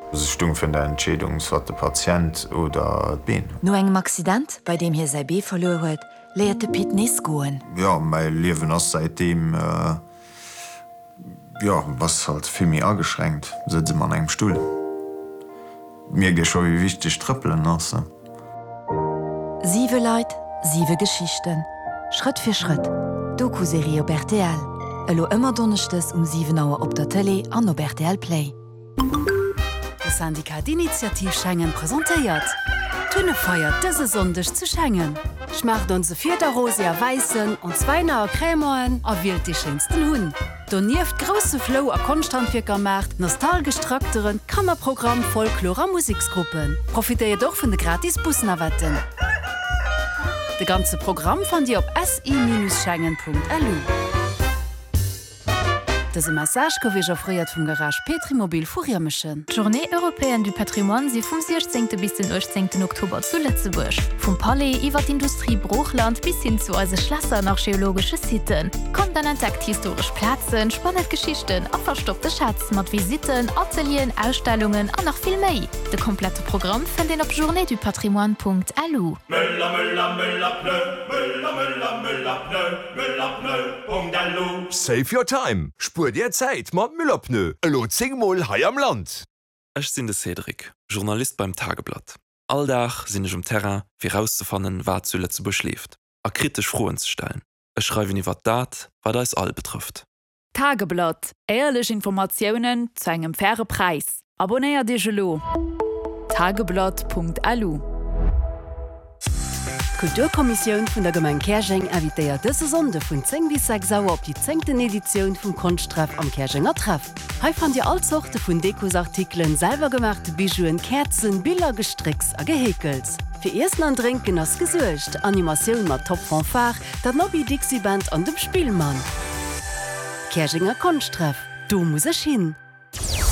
Stung vun der Entschädung wat de Patient oder Been. No engem Accident, bei dem hier sei B verloren huet, leiert de Piet nes goen. Ja, mei Liewen ass seitdem was halt vimi ageschränkt, sitze man engem Stuhl. Mir ge schon wie wichtig trëppeln nasse. 7 Leiit, 7 Geschichten. Schritt für Schritt. Doku-Serie op RTL. Elo ëmmer donnerchtes 7 Auer op der Tele an op RTL Play. Das Syndikat d'Initiativ Schengen präsentiert. Tünne feiert dëse Sondech zu Schengen. Schmacht onze 4. Rosia Weißen und 2 nauer Krämoen erwählt die schönsten Hunn. Doniert grosse Flow a Konstantwirker macht, nostalgisch Trakteren, Kammerprogramm, Folklore, Musiksgruppen. Profitiert doch von de gratis Busnerwetten. De ganze Programm fand ihr op si-schengen.lu. Diese Massage gouf offriert vum Garage Petrimobil Furiermischen. Journée européenne du Patrimoine si vum 16. bis den 18. Oktober zu Lützeburg. Vom Palais iwwer d'Industrie Bruchland bis hin zu eise Schlösser nach geologische Sitten. Kommt dann entdeckt historisch Plätzen, spannend Geschichten, a verstoppte Schatz mat Visiten, Atelieren, Ausstellungen an noch viel méi. De komplette Programm findet den op journeedupatrimoine.lu. Müller, Müller, Müller, Pneu, Müller, Müller, Müller, Pneu, Müller, Pneu.lu. Save your time. Spur dir Zeit mat Müllerpneu. Elo 10-mal hai am Land. Ich bin der Cedric, Journalist beim Tageblatt. Alldach sind ich Terrain, wie rauszufinden, was zu Lützeburg schläft. A kritisch Fragen zu stellen. Ich schreibe über das, was das all betrifft. Tageblatt. Ehrliche Informationen zu einem fairen Preis. Abonnier dich lo. Tageblatt.lu. Kulturkommission vun der Gemeinde Kersching invitiert dëse Sonde vun 10 bis 6 Uhr op die 10. Edition vum Kunsttreff am Kerschinger Treff. Hei fand ihr all Sorte vun Dekosartikeln, selber gemachte Bijouen, Kerzen, Bilder, Gestricks a Gehäkels. Für Essen an Trinken ass gesuercht, Animationun mat Top Fanfare, dat Nobby Dixie Band an dem Spielmann. Kerschinger Kunsttreff, du muss hin.